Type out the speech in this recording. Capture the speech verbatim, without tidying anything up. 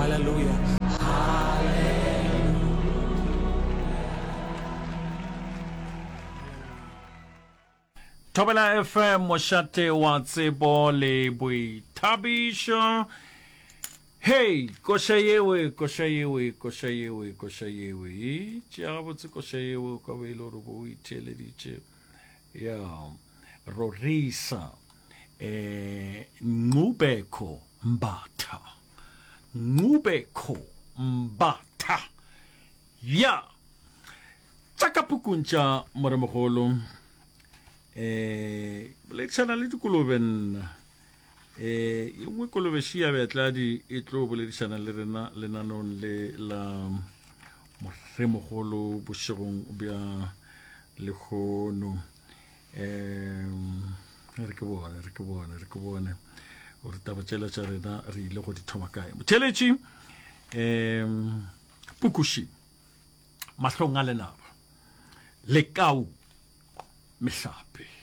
hallelujah. Tobela F M moshate wa tsebo le boithabišo. Hey, kosha yewe, kosha yewe, kosha yewe, kosha yewe. Tšea botse kosha yewe ka be ile gore bo itheleditše. Ya, Rorisa eh Ngubeko Mbatha. Ngubeko Mbatha. Ya. Tsaka pukuntsha moremogolo. Eh le tsana le dikolobe nna eh yengwe kolobe shia betla di e tlo boledisana le rena le nanon le la moremogolo bošegong bja lekgono eh re ke bona re ke bona re ke bona o re taba tsela tsa rena re ile go di thoma kae motheletši eh pukushi mahlong a lenaba lekau mehlape